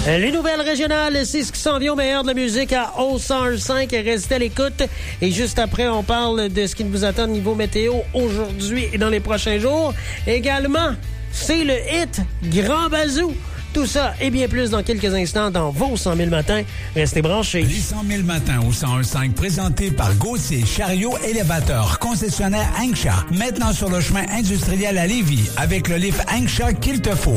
Les nouvelles régionales, c'est ce qui s'en vient au meilleur de la musique à O105. Restez à l'écoute. Et juste après, on parle de ce qui nous attend au niveau météo aujourd'hui et dans les prochains jours. Également, c'est le hit Grand Bazou. Tout ça et bien plus dans quelques instants dans vos 100 000 matins. Restez branchés. Les 100 000 matins au 101.5 présentés par Gauthier Chariot Élévateur, concessionnaire Anksha. Maintenant sur le chemin industriel à Lévis avec le lift Anksha qu'il te faut.